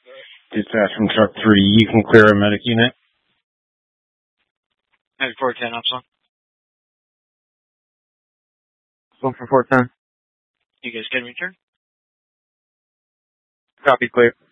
Dispatch from truck 3, you can clear a medic unit. 410, Upsilon. 1 for 410. You guys can return? Copy, clear.